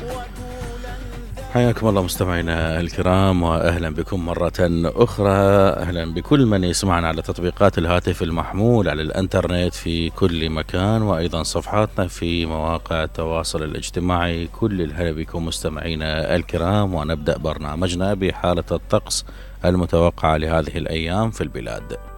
حياكم الله مستمعينا الكرام، وأهلا بكم مرة أخرى. أهلا بكل من يسمعنا على تطبيقات الهاتف المحمول على الأنترنت في كل مكان، وأيضا صفحاتنا في مواقع التواصل الاجتماعي. كل الهلا بكم مستمعينا الكرام، ونبدأ برنامجنا بحالة الطقس المتوقعة لهذه الأيام في البلاد.